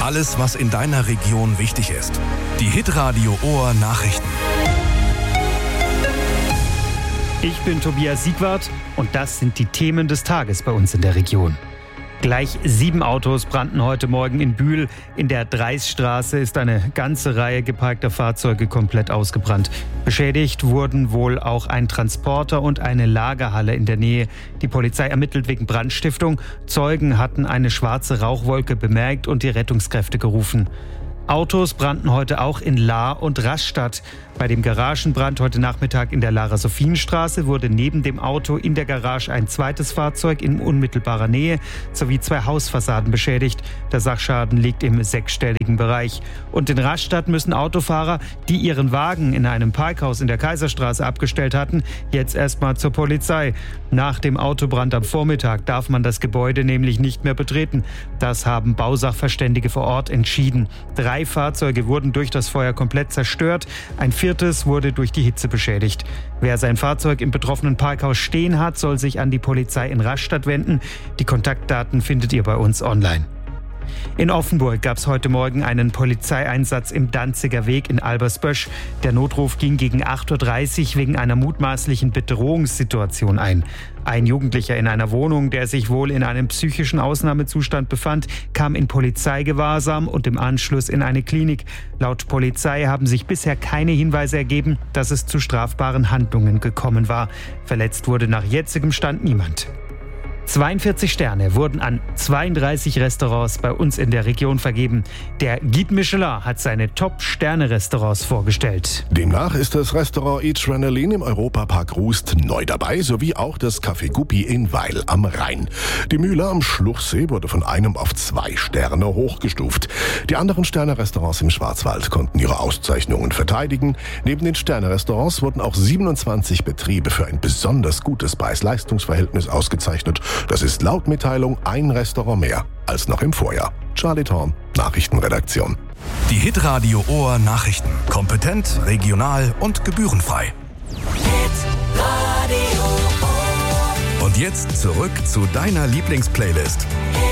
Alles, was in deiner Region wichtig ist. Die Hitradio Ohr Nachrichten. Ich bin Tobias Siegwart und das sind die Themen des Tages bei uns in der Region. Gleich 7 Autos brannten heute Morgen in Bühl. In der Dreisstraße ist eine ganze Reihe geparkter Fahrzeuge komplett ausgebrannt. Beschädigt wurden wohl auch ein Transporter und eine Lagerhalle in der Nähe. Die Polizei ermittelt wegen Brandstiftung. Zeugen hatten eine schwarze Rauchwolke bemerkt und die Rettungskräfte gerufen. Autos brannten heute auch in Lahr und Rastatt. Bei dem Garagenbrand heute Nachmittag in der Lara-Sophienstraße wurde neben dem Auto in der Garage ein zweites Fahrzeug in unmittelbarer Nähe sowie 2 Hausfassaden beschädigt. Der Sachschaden liegt im 6-stelligen Bereich. Und in Rastatt müssen Autofahrer, die ihren Wagen in einem Parkhaus in der Kaiserstraße abgestellt hatten, jetzt erstmal zur Polizei. Nach dem Autobrand am Vormittag darf man das Gebäude nämlich nicht mehr betreten. Das haben Bausachverständige vor Ort entschieden. 3 Fahrzeuge wurden durch das Feuer komplett zerstört. Ein 4. wurde durch die Hitze beschädigt. Wer sein Fahrzeug im betroffenen Parkhaus stehen hat, soll sich an die Polizei in Rastatt wenden. Die Kontaktdaten findet ihr bei uns online. In Offenburg gab es heute Morgen einen Polizeieinsatz im Danziger Weg in Albersbösch. Der Notruf ging gegen 8.30 Uhr wegen einer mutmaßlichen Bedrohungssituation ein. Ein Jugendlicher in einer Wohnung, der sich wohl in einem psychischen Ausnahmezustand befand, kam in Polizeigewahrsam und im Anschluss in eine Klinik. Laut Polizei haben sich bisher keine Hinweise ergeben, dass es zu strafbaren Handlungen gekommen war. Verletzt wurde nach jetzigem Stand niemand. 42 Sterne wurden an 32 Restaurants bei uns in der Region vergeben. Der Guide Michelin hat seine Top-Sterne-Restaurants vorgestellt. Demnach ist das Restaurant Adrenaline im Europapark Rust neu dabei, sowie auch das Café Guppi in Weil am Rhein. Die Mühle am Schluchsee wurde von 1 auf 2 Sterne hochgestuft. Die anderen Sterne-Restaurants im Schwarzwald konnten ihre Auszeichnungen verteidigen. Neben den Sterne-Restaurants wurden auch 27 Betriebe für ein besonders gutes Preis-Leistungs-Verhältnis ausgezeichnet. Das ist laut Mitteilung ein Restaurant mehr als noch im Vorjahr. Charlie Thorn, Nachrichtenredaktion. Die Hitradio Ohr Nachrichten. Kompetent, regional und gebührenfrei. Hitradio Ohr. Und jetzt zurück zu deiner Lieblingsplaylist.